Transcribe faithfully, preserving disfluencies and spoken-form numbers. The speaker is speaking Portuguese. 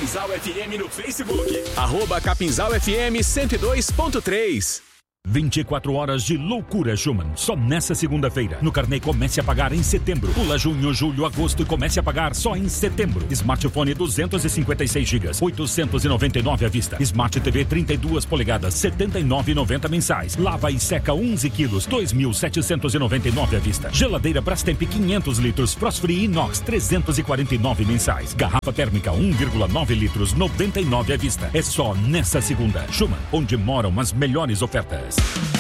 Capinzal F M no Facebook. Arroba Capinzal F M cento e dois ponto três. vinte e quatro horas de loucura Schumann. Só nessa segunda-feira. No Carnê comece a pagar em setembro. Pula junho, julho, agosto e comece a pagar só em setembro. Smartphone duzentos e cinquenta e seis gigas, oitocentos e noventa e nove à vista. Smart T V trinta e duas polegadas, setenta e nove reais e noventa centavos mensais. Lava e seca onze quilos, dois mil setecentos e noventa e nove à vista. Geladeira Brastemp quinhentos litros, Frost Free Inox trezentos e quarenta e nove mensais. Garrafa térmica um vírgula nove litros, noventa e nove à vista. É só nessa segunda. Schumann, onde moram as melhores ofertas.